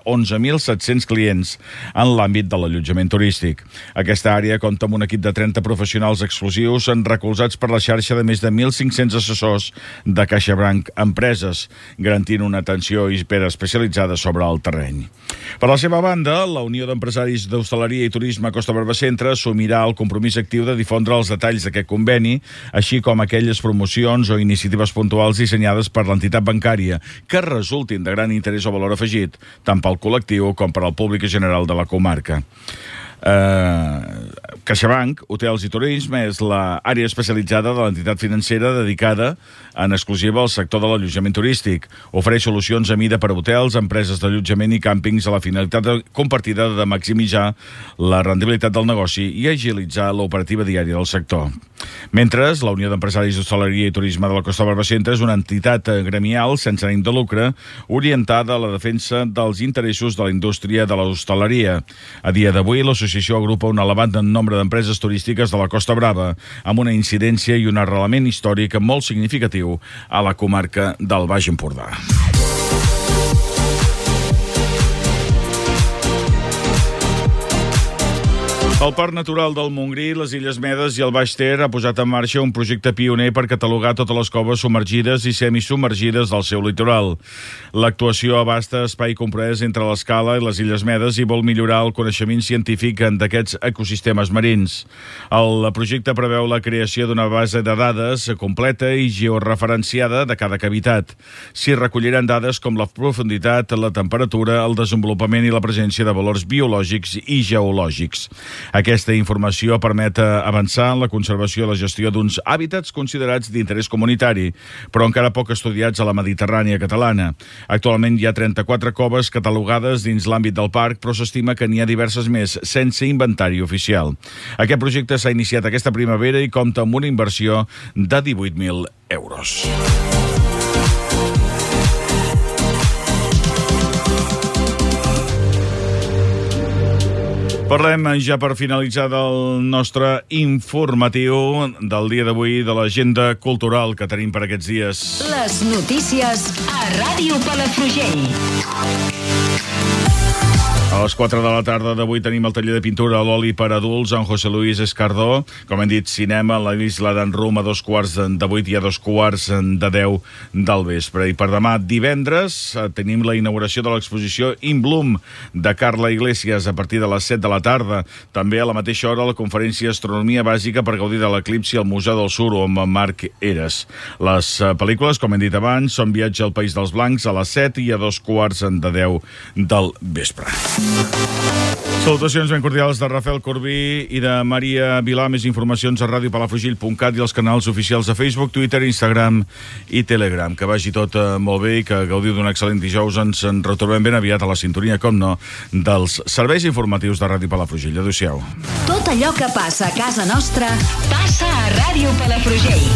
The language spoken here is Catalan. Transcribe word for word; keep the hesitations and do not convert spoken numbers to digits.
onze mil set-cents clients en l'àmbit de l'allotjament turístic. Aquesta àrea compta amb un equip de trenta professionals exclusius recolzats per la xarxa de més de mil cinc-cents assessors de CaixaBank Empreses, garantint una atenció hiperespecialitzada sobre el terreny. Per la seva banda, la Unió d'Empresaris d'Hostaleria i Turisme Costa Barbacentre assumirà el compromís actiu de difondre els detalls d'aquest conveni, així com aquelles promocions o iniciatives puntuals dissenyades per l'entitat bancària que resultin de gran interès o valor afegit, tant pel col·lectiu com per al públic general de la comarca. Uh, CaixaBank Hotels i Turisme és l'àrea especialitzada de l'entitat financera dedicada en exclusiva al sector de l'allotjament turístic. Ofereix solucions a mida per a hotels, empreses d'allotjament i càmpings a la finalitat compartida de maximitzar la rendibilitat del negoci i agilitzar l'operativa diària del sector. Mentre la Unió d'Empresaris d'Hostaleria i Turisme de la Costa Barbacentre és una entitat gremial sense ànim de lucre orientada a la defensa dels interessos de la indústria de l'hostaleria. A dia d'avui, l'associació agrupa un elevat nombre d'empreses turístiques de la Costa Brava, amb una incidència i un arrelament històric molt significatiu a la comarca del Baix Empordà. El Parc Natural del Montgrí, les Illes Medes i el Baix Ter ha posat en marxa un projecte pioner per catalogar totes les coves submergides i semisubmergides del seu litoral. L'actuació abasta espai comprès entre l'Escala i les Illes Medes i vol millorar el coneixement científic d'aquests ecosistemes marins. El projecte preveu la creació d'una base de dades completa i georreferenciada de cada cavitat. S'hi recolliran dades com la profunditat, la temperatura, el desenvolupament i la presència de valors biològics i geològics. Aquesta informació permet avançar en la conservació i la gestió d'uns hàbitats considerats d'interès comunitari, però encara poc estudiats a la Mediterrània catalana. Actualment hi ha trenta-quatre coves catalogades dins l'àmbit del parc, però s'estima que n'hi ha diverses més, sense inventari oficial. Aquest projecte s'ha iniciat aquesta primavera i compta amb una inversió de divuit mil euros. Parlem ja per finalitzar del nostre informatiu del dia d'avui de l'agenda cultural que tenim per aquests dies. Les notícies a Ràdio Palafrugell. A les quatre de la tarda d'avui tenim el taller de pintura a l'oli per adults en José Luis Escardó. Com hem dit, cinema a la Isla d'en Rum a dos quarts de vuit i a dos quarts de deu del vespre. I per demà divendres tenim la inauguració de l'exposició In Bloom de Carla Iglesias a partir de les set de la tarda. També a la mateixa hora la conferència Astronomia Bàsica per gaudir de l'eclipsi al Museu del Suro amb Marc Eres. Les pel·lícules, com hem dit abans, són Viatge al País dels Blancs a les set i a dos quarts de deu del vespre. Salutacions ben cordials de Rafael Corbí i de Maria Vilà. Més informacions a ràdio palafrugell punt cat i els canals oficials de Facebook, Twitter, Instagram i Telegram. Que vagi tot molt bé i que gaudiu d'un excel·lent dijous. Ens en retrobem ben aviat a la sintonia, com no, dels serveis informatius de Ràdio Palafrugell. Adéu-siau. Tot allò que passa a casa nostra passa a Ràdio Palafrugell.